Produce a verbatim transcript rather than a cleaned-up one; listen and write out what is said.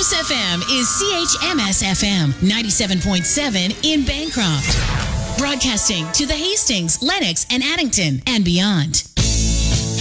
Coast F M is C H M S F M ninety-seven point seven in Bancroft. Broadcasting to the Hastings, Lenox, and Addington and beyond.